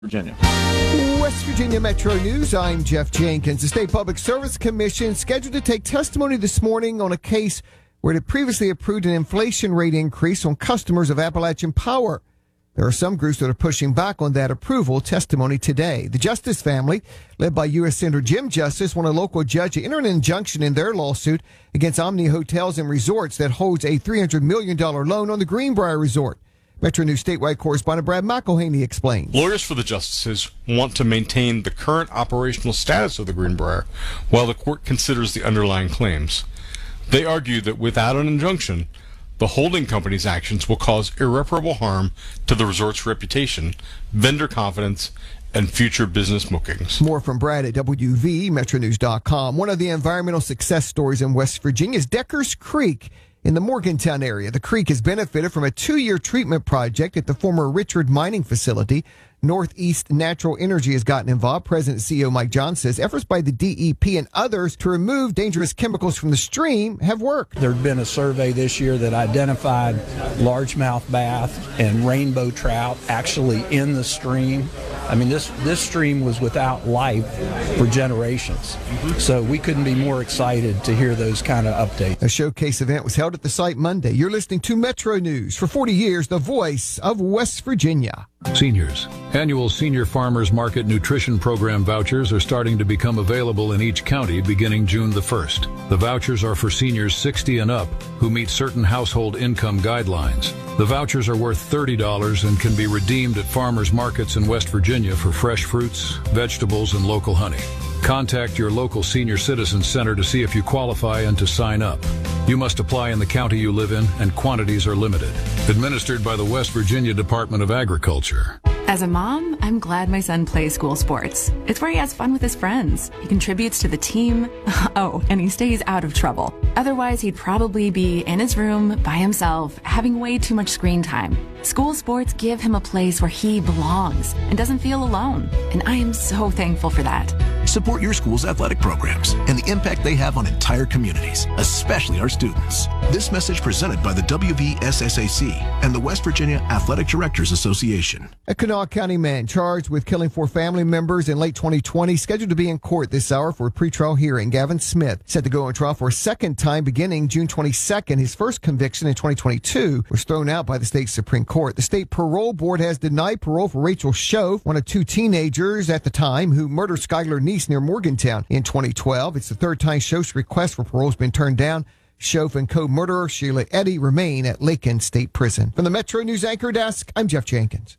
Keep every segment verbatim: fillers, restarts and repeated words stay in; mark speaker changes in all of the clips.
Speaker 1: Virginia.
Speaker 2: West Virginia Metro News, I'm Jeff Jenkins. The State Public Service Commission scheduled to take testimony this morning on a case where it had previously approved an inflation rate increase on customers of Appalachian Power. There are some groups that are pushing back on that approval. Testimony today. The Justice family, led by U S Senator Jim Justice, want a local judge to enter an injunction in their lawsuit against Omni Hotels and Resorts that holds a three hundred million dollars loan on the Greenbrier Resort. Metro News statewide correspondent Brad McElhaney explains.
Speaker 3: Lawyers for the justices want to maintain the current operational status of the Greenbrier while the court considers the underlying claims. They argue that without an injunction, the holding company's actions will cause irreparable harm to the resort's reputation, vendor confidence, and future business bookings.
Speaker 2: More from Brad at W V, Metro News dot com. One of the environmental success stories in West Virginia is Deckers Creek in the Morgantown area. The creek has benefited from a two-year treatment project at the former Richard mining facility. Northeast Natural Energy has gotten involved. President and C E O Mike John says efforts by the D E P and others to remove dangerous chemicals from the stream have worked.
Speaker 4: There had been a survey this year that identified largemouth bass and rainbow trout actually in the stream. I mean, this, this stream was without life for generations. Mm-hmm. So we couldn't be more excited to hear those kind of updates.
Speaker 2: A showcase event was held at the site Monday. You're listening to Metro News. For forty years, the voice of West Virginia.
Speaker 5: Seniors. Annual Senior Farmers Market Nutrition Program vouchers are starting to become available in each county beginning June the first. The vouchers are for seniors sixty and up who meet certain household income guidelines. The vouchers are worth thirty dollars and can be redeemed at farmers markets in West Virginia for fresh fruits, vegetables, and local honey. Contact your local senior citizen center to see if you qualify and to sign up. You must apply in the county you live in, and quantities are limited. Administered by the West Virginia Department of Agriculture.
Speaker 6: As a mom, I'm glad my son plays school sports. It's where he has fun with his friends. He contributes to the team. Oh, and he stays out of trouble. Otherwise, he'd probably be in his room by himself, having way too much screen time. School sports give him a place where he belongs and doesn't feel alone. And I am so thankful for that.
Speaker 7: Support your school's athletic programs and the impact they have on entire communities, especially our students. This message presented by the W V S S A C and the West Virginia Athletic Directors Association.
Speaker 2: A Kanawha County man charged with killing four family members in late twenty twenty, scheduled to be in court this hour for a pretrial hearing. Gavin Smith set to go on trial for a second time beginning June twenty-second. His first conviction in twenty twenty-two was thrown out by the state Supreme Court. The state parole board has denied parole for Rachel Shove, one of two teenagers at the time who murdered Skylar Neese near Morgantown in twenty twelve. It's the third time Shove's request for parole has been turned down. Shove and co-murderer Sheila Eddy remain at Lakin State Prison. From the Metro News Anchor Desk, I'm Jeff Jenkins.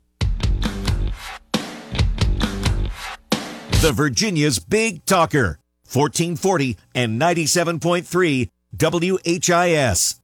Speaker 8: The Virginia's Big Talker, fourteen forty and ninety-seven point three W H I S.